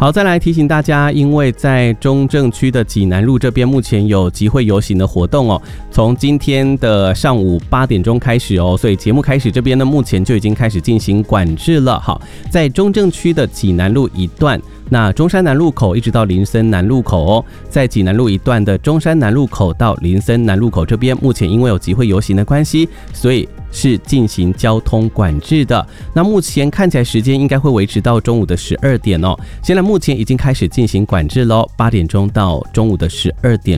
好，再来提醒大家，因为在中正区的济南路这边目前有集会游行的活动哦，从今天的上午8点钟开始哦，所以节目开始这边呢，目前就已经开始进行管制了。好，在中正区的济南路一段，那中山南路口一直到林森南路口哦，在济南路一段的中山南路口到林森南路口这边，目前因为有集会游行的关系，所以是进行交通管制的。那目前看起来时间应该会维持到中午的12点哦。现在目前已经开始进行管制咯，8点钟到中午的12点